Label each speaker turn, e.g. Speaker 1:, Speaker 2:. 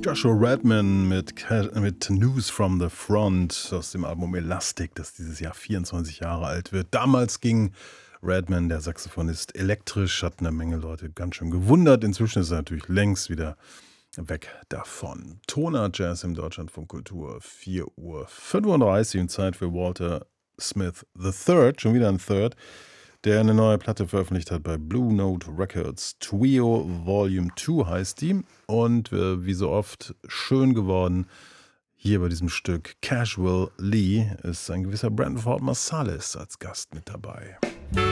Speaker 1: Joshua Redman mit News from the Front aus dem Album Elastic, das dieses Jahr 24 Jahre alt wird. Damals ging Redman, der Saxophonist, elektrisch, hat eine Menge Leute ganz schön gewundert. Inzwischen ist er natürlich längst wieder weg davon. Toner Jazz im Deutschlandfunk Kultur, 4:35 Uhr und Zeit für Walter Smith III, schon wieder ein Third, der eine neue Platte veröffentlicht hat bei Blue Note Records. Trio Volume 2 heißt die und wie so oft schön geworden hier bei diesem Stück Casual Lee ist ein gewisser Brandon Ford Marsalis als Gast mit dabei.